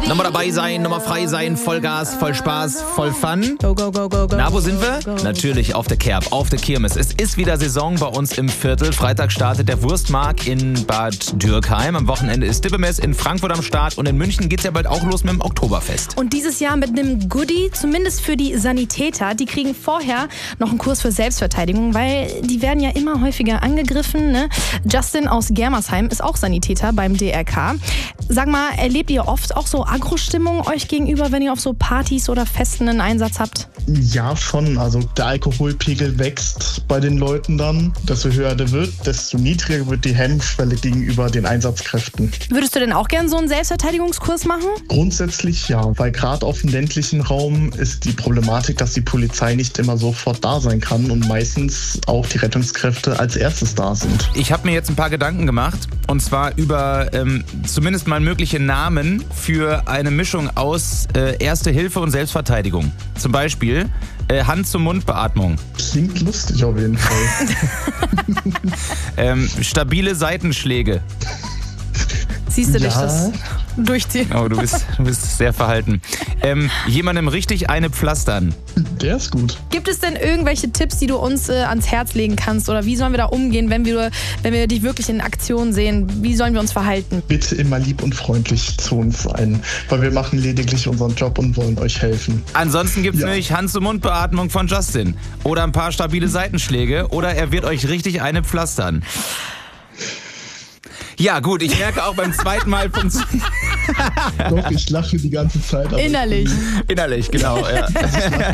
Nochmal dabei sein, nochmal frei sein, Vollgas, voll Spaß, voll Fun. Go, go, go, go, go. Na, wo sind wir? Go. Natürlich auf der Kerb, auf der Kirmes. Es ist wieder Saison bei uns im Viertel. Freitag startet der Wurstmarkt in Bad Dürkheim. Am Wochenende ist Dippemess in Frankfurt am Start. Und in München geht's ja bald auch los mit dem Oktoberfest. Und dieses Jahr mit einem Goodie, zumindest für die Sanitäter. Die kriegen vorher noch einen Kurs für Selbstverteidigung, weil die werden ja immer häufiger angegriffen. Ne? Justin aus Germersheim ist auch Sanitäter beim DRK. Sag mal, erlebt ihr oft auch so Agro-Stimmung euch gegenüber, wenn ihr auf so Partys oder Festen einen Einsatz habt? Ja, schon. Also der Alkoholpegel wächst bei den Leuten dann. Desto höher der wird, desto niedriger wird die Hemmschwelle gegenüber den Einsatzkräften. Würdest du denn auch gern so einen Selbstverteidigungskurs machen? Grundsätzlich ja, weil gerade auf dem ländlichen Raum ist die Problematik, dass die Polizei nicht immer sofort da sein kann und meistens auch die Rettungskräfte als erstes da sind. Ich habe mir jetzt ein paar Gedanken gemacht. Und zwar über zumindest mal mögliche Namen für eine Mischung aus Erste Hilfe und Selbstverteidigung. Zum Beispiel Hand-zum-Mund-Beatmung. Klingt lustig auf jeden Fall. Stabile Seitenschläge. Siehst du dich Ja. das durchziehen? Oh, du bist sehr verhalten. Jemandem richtig eine pflastern. Der ist gut. Gibt es denn irgendwelche Tipps, die du uns ans Herz legen kannst? Oder wie sollen wir da umgehen, wenn wir dich wirklich in Aktion sehen? Wie sollen wir uns verhalten? Bitte immer lieb und freundlich zu uns sein, weil wir machen lediglich unseren Job und wollen euch helfen. Ansonsten gibt's Ja. nämlich Hand-zu-Mund-Beatmung von Justin. Oder ein paar stabile Seitenschläge. Oder er wird euch richtig eine pflastern. Ja gut, ich merke auch beim zweiten Mal funktioniert. Doch, ich lache die ganze Zeit. Aber Innerlich. Innerlich, genau. Ja.